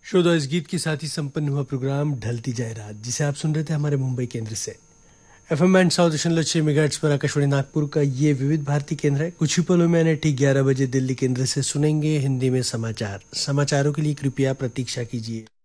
श्रोता, इस गीत के साथ ही संपन्न हुआ प्रोग्राम ढलती जाए रात, जिसे आप सुन रहे थे हमारे मुंबई केंद्र से। FM एंड 100.6 मेगाहर्ट्ज पर आकाशवाणी नागपुर का ये विविध भारती केंद्र है। कुछ ही पलों में ठीक 11 बजे दिल्ली केंद्र से सुनेंगे हिंदी में समाचार। समाचारों के लिए कृपया प्रतीक्षा कीजिए।